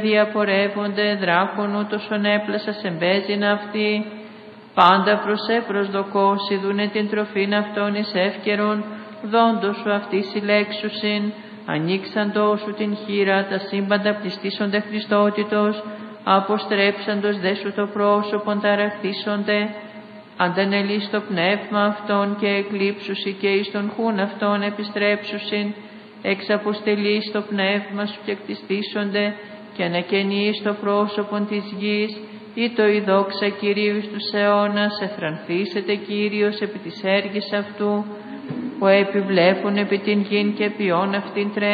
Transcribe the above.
διαπορεύονται δράκων ούτως ονέπλασα εμπέζειν αυτή. Πάντα προσδοκώσει δούνε την τροφήν αυτών εις εύκαιρον, δόντος σου αυτή συλλέξουσιν, ανοίξαντο σου την χείρα, τα σύμπαντα πληστήσονται Χριστότητος, αποστρέψαντος δε σου το πρόσωπον ταραχθήσονται, αντανελείς το πνεύμα αυτών και εκλείψουσι και εις τον χούν αυτών επιστρέψουσιν, εξαποστελείς το πνεύμα σου και κτιστήσονται και ανακαινείς το πρόσωπον της γης, ή το η δόξα Κυρίου εις τους αιώνας, εθρανθήσετε Κύριος επί της έργης αυτού, που επιβλέπουν επί την γην και ποιόν αυτήν τρέχουν.